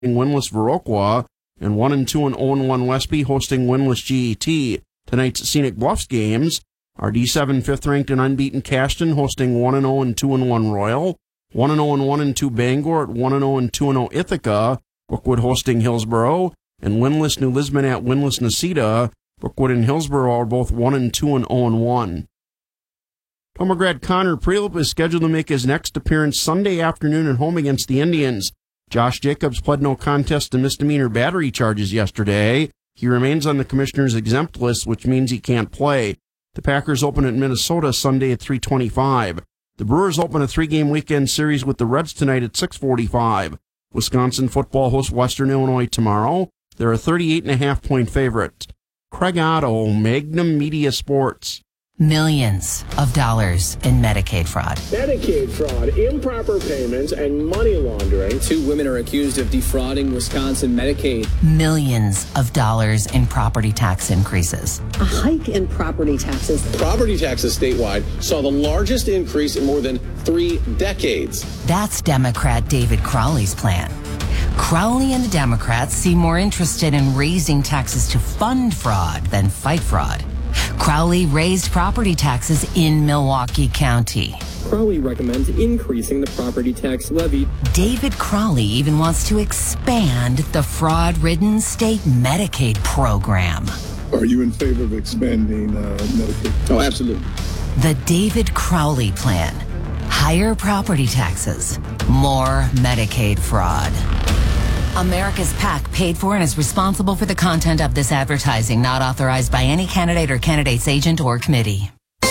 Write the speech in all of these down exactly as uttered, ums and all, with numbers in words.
winless Viroqua, and one and two and oh and one Westby hosting winless G E T. Tonight's Scenic Bluffs games are D seven fifth-ranked and unbeaten Cashton hosting one and oh and two and one Royal, one and oh and one and two Bangor at one and oh and two and oh Ithaca, Brookwood hosting Hillsborough, and winless New Lisbon at winless Necedah. Brookwood and Hillsborough are both one and two and oh and one. Tomograd Connor Prelip is scheduled to make his next appearance Sunday afternoon at home against the Indians. Josh Jacobs pled no contest to misdemeanor battery charges yesterday. He remains on the commissioner's exempt list, which means he can't play. The Packers open at Minnesota Sunday at three twenty-five. The Brewers open a three-game weekend series with the Reds tonight at six forty-five. Wisconsin football hosts Western Illinois tomorrow. They're a thirty-eight and a half point favorite. Craig Otto, Magnum Media Sports. Millions of dollars in Medicaid fraud. Medicaid fraud, improper payments, and money laundering. Two women are accused of defrauding Wisconsin Medicaid. Millions of dollars in property tax increases. A hike in property taxes. Property taxes statewide saw the largest increase in more than three decades. That's Democrat David Crowley's plan. Crowley and the Democrats seem more interested in raising taxes to fund fraud than fight fraud. Crowley raised property taxes in Milwaukee County. Crowley recommends increasing the property tax levy. David Crowley even wants to expand the fraud-ridden state Medicaid program. Are you in favor of expanding uh, Medicaid? Oh, absolutely. The David Crowley plan. Higher property taxes, more Medicaid fraud. America's PAC paid for and is responsible for the content of this advertising, not authorized by any candidate or candidate's agent or committee.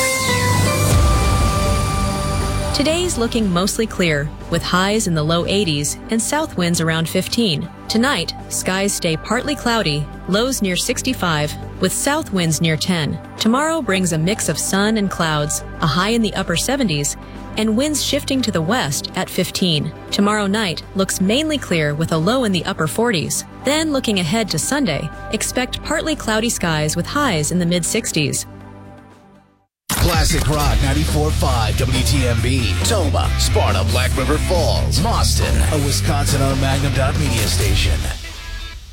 Today's looking mostly clear, with highs in the low eighties and south winds around fifteen. Tonight, skies stay partly cloudy, lows near sixty-five, with south winds near ten. Tomorrow brings a mix of sun and clouds, a high in the upper seventies, and winds shifting to the west at fifteen. Tomorrow night looks mainly clear with a low in the upper forties. Then looking ahead to Sunday, expect partly cloudy skies with highs in the mid-sixties. Classic Rock ninety-four point five W T M B. Toma, Sparta, Black River Falls, Mauston, a Wisconsin-owned Magnum Media station.